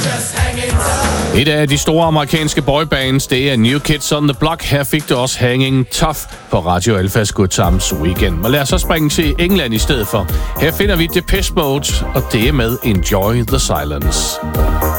Et af de store amerikanske boybands, det er New Kids on the Block. Her fik du også Hanging Tough på Radio Alphas Good Times Weekend. Og lad os så springe til England i stedet for. Her finder vi Depeche Mode, og det er med Enjoy the Silence.